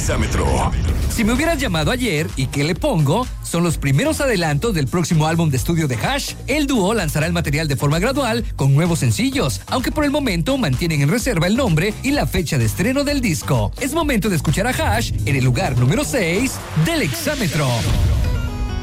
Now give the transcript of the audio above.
Exámetro. Si me hubieras llamado ayer, ¿y qué le pongo? Son los primeros adelantos del próximo álbum de estudio de Hash. El dúo lanzará el material de forma gradual con nuevos sencillos, aunque por el momento mantienen en reserva el nombre y la fecha de estreno del disco. Es momento de escuchar a Hash en el lugar número 6 del Exámetro.